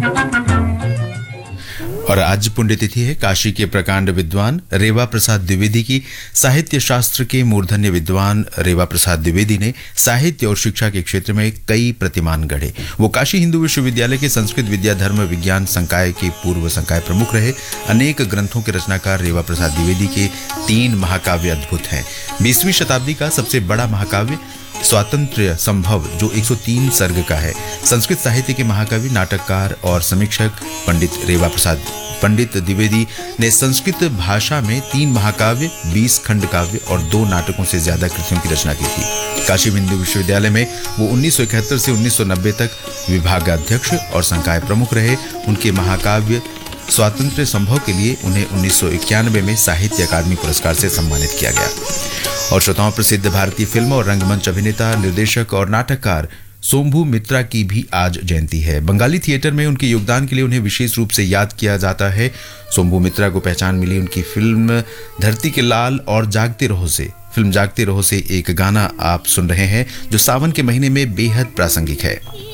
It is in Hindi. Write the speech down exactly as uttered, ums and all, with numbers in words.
और आज पुण्यतिथि है काशी के प्रकांड विद्वान रेवा प्रसाद द्विवेदी की। साहित्य शास्त्र के मूर्धन्य विद्वान रेवा प्रसाद द्विवेदी ने साहित्य और शिक्षा के क्षेत्र में कई प्रतिमान गढ़े। वो काशी हिंदू विश्वविद्यालय के संस्कृत विद्या धर्म विज्ञान संकाय के पूर्व संकाय प्रमुख रहे। अनेक ग्रंथों के रचनाकार रेवा प्रसाद द्विवेदी के तीन महाकाव्य अद्भुत हैं। बीसवीं शताब्दी का सबसे बड़ा महाकाव्य स्वातंत्र्य संभव जो एक सौ तीन सर्ग का है। संस्कृत साहित्य के महाकवि, नाटककार और समीक्षक पंडित रेवा प्रसाद पंडित द्विवेदी ने संस्कृत भाषा में तीन महाकाव्य, बीस खंड काव्य और दो नाटकों से ज्यादा कृतियों की रचना की थी। काशी हिंदू विश्वविद्यालय में वो उन्नीस सौ इकहत्तर से उन्नीस सौ नब्बे तक विभागाध्यक्ष और संकाय प्रमुख रहे। उनके महाकाव्य स्वातंत्र्य संभव के लिए उन्हें उन्नीस सौ इक्यानवे में साहित्य अकादमी पुरस्कार से सम्मानित किया गया। और श्रोताओं, प्रसिद्ध भारतीय फिल्म और रंगमंच अभिनेता, निर्देशक और नाटककार सोमभू मित्रा की भी आज जयंती है। बंगाली थिएटर में उनके योगदान के लिए उन्हें विशेष रूप से याद किया जाता है। सोमभू मित्रा को पहचान मिली उनकी फिल्म धरती के लाल और जागते रहो से। फिल्म जागते रहो से एक गाना आप सुन रहे हैं जो सावन के महीने में बेहद प्रासंगिक है।